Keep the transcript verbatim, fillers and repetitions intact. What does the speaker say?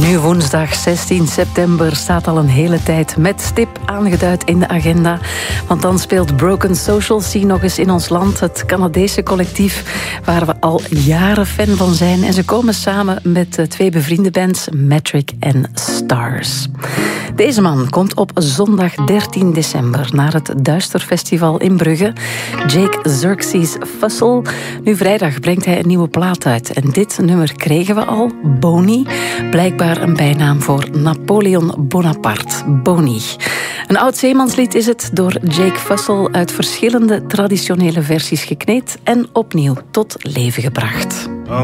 Nu woensdag zestien september staat al een hele tijd met stip aangeduid in de agenda. Want dan speelt Broken Social Scene nog eens in ons land. Het Canadese collectief waar we al jaren fan van zijn. En ze komen samen met twee bevriende bands, Metric en Stars. Deze man komt op zondag dertien december naar het Duisterfestival in Brugge. Jake Xerxes Fussell. Nu vrijdag brengt hij een nieuwe plaat uit. En dit nummer kregen we al, Boney. Blijkbaar een bijnaam voor Napoleon Bonaparte, Boney. Een oud zeemanslied is het, door Jake Fussell uit verschillende traditionele versies gekneed en opnieuw tot leven gebracht.